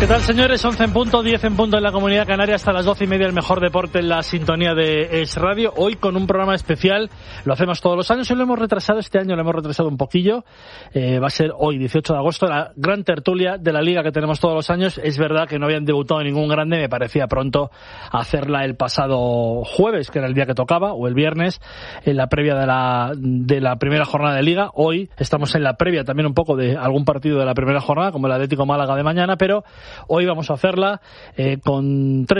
¿Qué tal, señores? 11 en punto, 10 en punto en la Comunidad Canaria, hasta las 12:30 el mejor deporte en la sintonía de Es Radio. Hoy con un programa especial, lo hacemos todos los años y lo hemos retrasado, este año lo hemos retrasado un poquillo. Va a ser hoy, 18 de agosto, la gran tertulia de la Liga que tenemos todos los años. Es verdad que no habían debutado ningún grande, me parecía pronto hacerla el pasado jueves, que era el día que tocaba, o el viernes, en la previa de la primera jornada de Liga. Hoy estamos en la previa también un poco de algún partido de la primera jornada, como el Atlético Málaga de mañana, pero hoy vamos a hacerla con tres